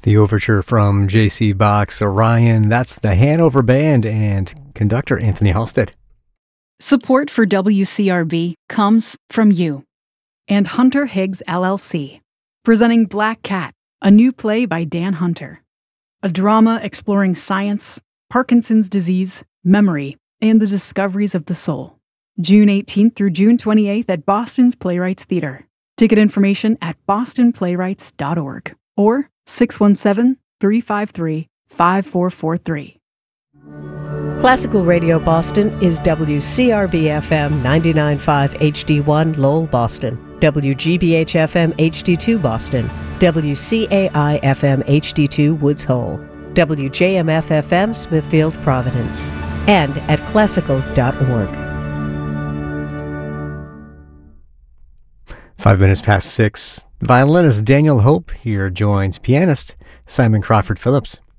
The overture from J.C. Bach's Orion, that's the Hanover Band and conductor Anthony Halstead. Support for WCRB comes from you. And Hunter Higgs LLC, presenting Black Cat, a new play by Dan Hunter. A drama exploring science, Parkinson's disease, memory, and the discoveries of the soul. June 18th through June 28th at Boston's Playwrights Theater. Ticket information at bostonplaywrights.org or 617-353-5443. Classical Radio Boston is WCRB-FM 99.5 HD1 Lowell, Boston, WGBH-FM HD2 Boston, WCAI-FM HD2 Woods Hole, WJMF-FM Smithfield, Providence, and at classical.org. 5 minutes past 6. Violinist Daniel Hope here joins pianist Simon Crawford Phillips.